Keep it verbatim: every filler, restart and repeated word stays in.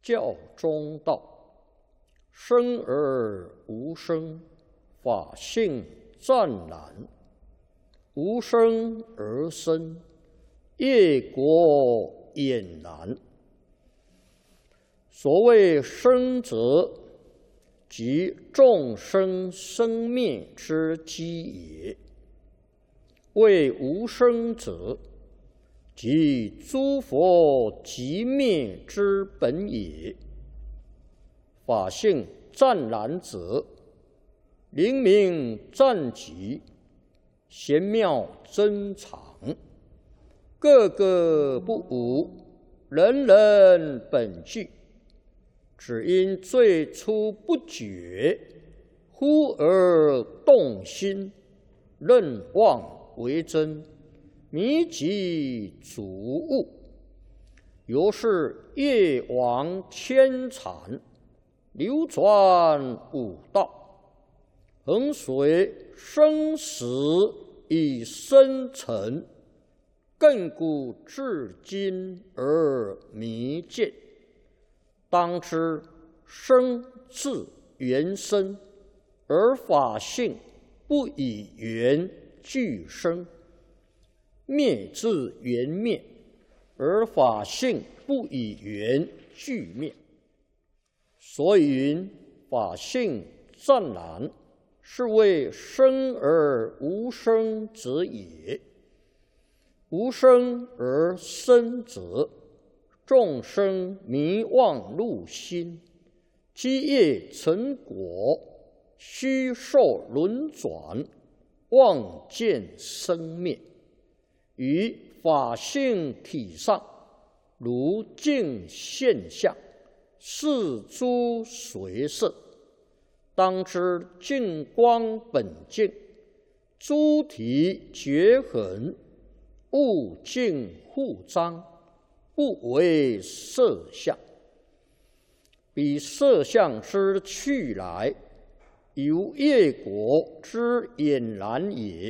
教中道，生而无生，法性湛然；无生而生，业果俨然。所谓生者，即众生生灭之基也；谓无生者，即诸佛寂灭之本也。法性湛然者，灵明湛极，玄妙珍藏，个个不无，人人本具。只因最初不觉，忽而动心，认妄为真，迷己主悟，由是业往牵缠，流转五道，恒随生死以生沉，亘古至今而弥见。当知生自缘生，而法性不以缘俱生；灭自缘灭，而法性不以缘俱灭。所以云法性湛然，是谓生而无生者也。无生而生者，众生迷妄入心，积业成果，虚受轮转，妄见生灭。于法性体上，如镜现象，是诸随色。当知净光本净，诸体绝痕，物净互彰，不为色相。彼色相之去来，由业果之俨然也。